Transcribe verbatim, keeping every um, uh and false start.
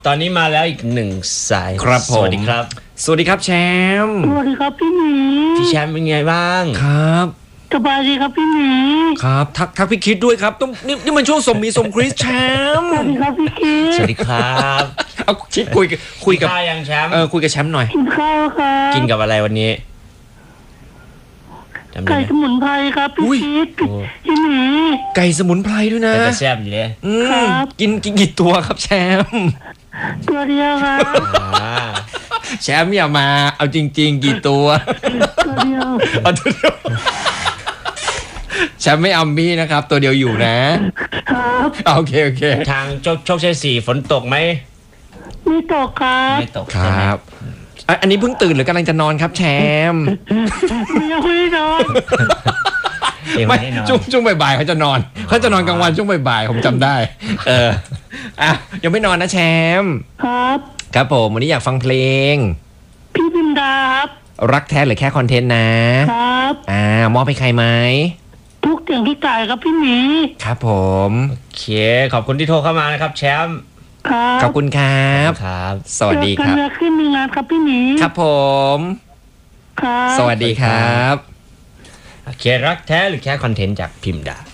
ตอนนี้มาแล้วอีกหนึ่งสายครับผมสวัสดีครับสวัสดีครับแชมป์สวัสดีครับพี่หมีพี่แชมป์เป็นไงบ้างครับสบายดีครับพี่หมีครับทักทักพี่คิดด้วยครับต้องนี่นี่มันช่วงสมมีสมคริสแชมป์สวัสดีครับพี่คิดสวัสดีครับเอาคิดคุยกับคุยกับข้าวยังแชมป์เออคุยกับแชมป์หน่อยกินข้าวครับกินกับอะไรวันนี้จำได้ไก่ไหมสมุนไพรครับพี่อุ้ยคิดโอ้พี่หมีไก่สมุนไพรด้วยนะแต่จะแซ่บอยู่เลยอืครัมบกินกินกี่ตัวครับแชมป์ตัวเดียวครับอ่าแชมป์อย่ามาเอาจริง ๆ กี่ตัวตัวเดียวเอาตัวเดียวแชมป์ไม่เอามี่นะครับ ตัวเดียวอยู่นะครับ โอเคโอเคทางโชคโชคชัยสี่ฝนตกไหมไม่ตกครับไม่ตกครใช่ไหมับอ่ะอันนี้เพิ่งตื่นหรือกำลังจะนอนครับแชมป์ยังไม่ได้นอนยังไม่ไม่ได้นอนช่วงช่วงบ่ายๆเขาจะนอนเขาจะนอนกลางวันช่วงบ่ายๆผมจำได้ เอออ่ะยังไม่นอนนะแชมป์ครับครับผมวันนี้อยากฟังเพลงพี่บินดาครับรักแท้หรือแค่คอนเทนต์นะครับ อ่ามอบให้ใครไหมทุกเสียงที่จ่ายครับพี่หมีครับผมโอเคขอบคุณที่โทรเข้ามานะครับแชมป์ครับขอบคุณครับครับสวัสดีครับเจอกันเวลาขึ้นมีงานครับพี่หมีครับผมครับสวัสดีครับโอเครักแท้หรือแค่คอนเทนต์จากพิมพ์ดา